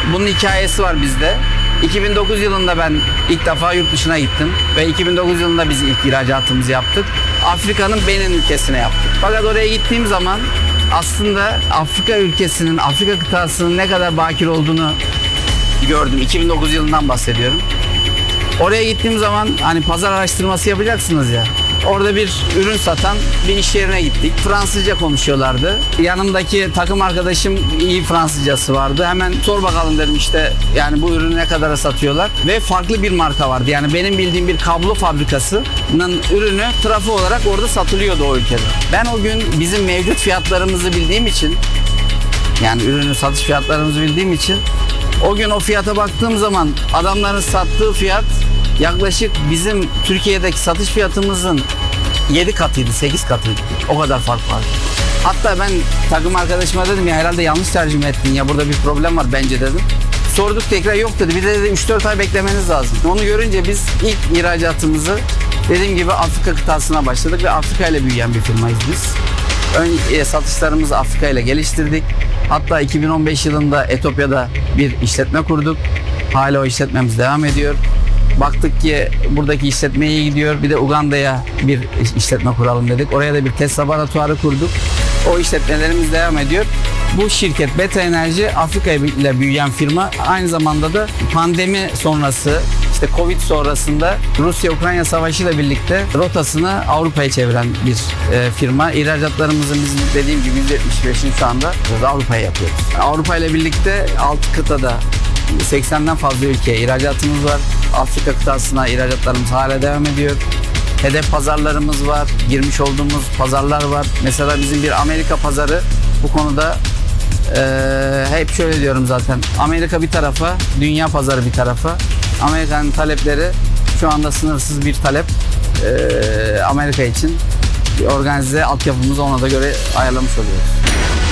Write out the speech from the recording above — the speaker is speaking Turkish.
Bunun hikayesi var bizde. 2009 yılında ben ilk defa yurt dışına gittim ve 2009 yılında biz ilk ihracatımızı yaptık. Afrika'nın Benin ülkesine yaptık. Fakat oraya gittiğim zaman aslında Afrika ülkesinin, Afrika kıtasının ne kadar bakir olduğunu gördüm. 2009 yılından bahsediyorum. Oraya gittiğim zaman hani pazar araştırması yapacaksınız ya. Orada bir ürün satan bir iş yerine gittik. Fransızca konuşuyorlardı. Yanımdaki takım arkadaşım iyi Fransızcası vardı. Hemen sor bakalım dedim işte yani bu ürünü ne kadara satıyorlar. Ve farklı bir marka vardı. Yani benim bildiğim bir kablo fabrikasının ürünü trafo olarak orada satılıyordu o ülkede. Ben o gün bizim mevcut fiyatlarımızı bildiğim için yani ürünün satış fiyatlarımızı bildiğim için o gün o fiyata baktığım zaman adamların sattığı fiyat yaklaşık bizim Türkiye'deki satış fiyatımızın 7 katıydı, 8 katıydı. O kadar fark var. Hatta ben takım arkadaşıma dedim ya herhalde yanlış tercüme ettin ya burada bir problem var bence dedim. Sorduk tekrar yok dedi. Bir de dedi 3-4 ay beklemeniz lazım. Onu görünce biz ilk ihracatımızı dediğim gibi Afrika kıtasına başladık ve Afrika ile büyüyen bir firmayız biz. Ön satışlarımızı Afrika ile geliştirdik. Hatta 2015 yılında Etiyopya'da bir işletme kurduk. Hala o işletmemiz devam ediyor. Baktık ki buradaki işletme iyi gidiyor. Bir de Uganda'ya bir işletme kuralım dedik. Oraya da bir test laboratuvarı kurduk. O işletmelerimiz devam ediyor. Bu şirket Beta Enerji Afrika ile büyüyen firma. Aynı zamanda da pandemi sonrası işte Covid sonrasında Rusya-Ukrayna Savaşı ile birlikte rotasını Avrupa'ya çeviren bir firma. İhracatlarımızın bizim dediğim gibi %75'ini şu anda Avrupa'ya yapıyoruz. Avrupa ile birlikte 6 kıtada 80'den fazla ülkeye ihracatımız var. Afrika kıtasına ihracatlarımız hala devam ediyor. Hedef pazarlarımız var. Girmiş olduğumuz pazarlar var. Mesela bizim bir Amerika pazarı bu konuda hep şöyle diyorum zaten. Amerika bir tarafa, dünya pazarı bir tarafa. Amerika'nın talepleri şu anda sınırsız bir talep. Amerika için organize altyapımızı ona da göre ayarlamış oluyoruz.